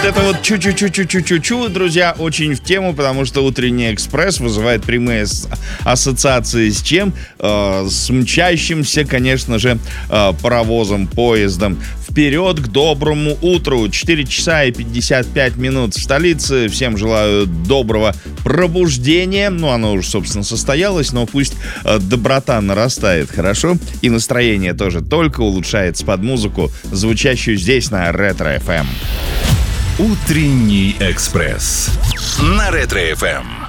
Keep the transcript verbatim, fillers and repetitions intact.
это вот чу-чу-чу-чу-чу-чу-чу, друзья, очень в тему, потому что утренний экспресс вызывает прямые ассоциации с чем? Э, с мчащимся, конечно же, э, паровозом, поездом. Вперед к доброму утру. четыре часа и пятьдесят пять минут в столице. Всем желаю доброго пробуждения. Ну, оно уже, собственно, состоялось, но пусть э, доброта нарастает, хорошо? И настроение тоже только улучшается под музыку, звучащую здесь на Ретро-эф эм. Утренний экспресс на Ретро-эф эм.